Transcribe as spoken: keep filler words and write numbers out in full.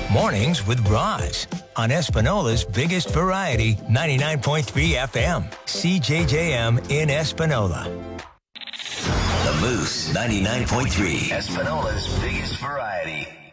Mornings with Roz on Espinola's biggest variety, ninety-nine point three F M, C J J M in Espinola. The Moose, ninety-nine point three, Espinola's biggest variety.